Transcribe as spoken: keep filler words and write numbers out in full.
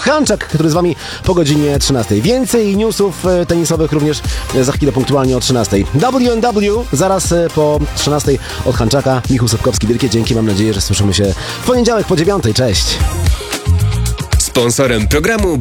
Hanczak, który z wami po godzinie trzynastej. Więcej newsów tenisowych również za chwilę punktualnie o trzynastej. W N W zaraz po trzynastej od Hanczaka. Michał Sapkowski, wielkie dzięki. Mam nadzieję, że słyszymy się w poniedziałek po dziewiątej. Cześć. Sponsorem programu